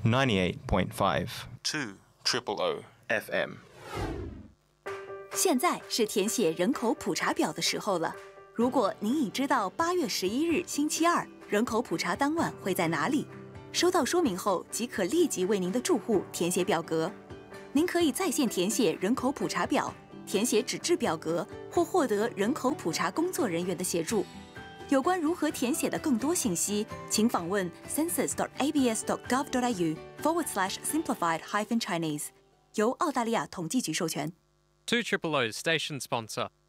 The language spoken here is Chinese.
98.5 2 Triple O FM。 现在是填写人口普查表的时候了。如果您已知道8月11日星期二人口普查当晚会在哪里，收到说明后即可立即为您的住户填写表格。您可以在线填写人口普查表，填写纸质表格，或获得人口普查工作人员的协助。有关如何填写的更多信息，请访问 census.abs.gov.au/simplified-chinese，由澳大利亚统计局授权。 2 Triple O's station sponsor.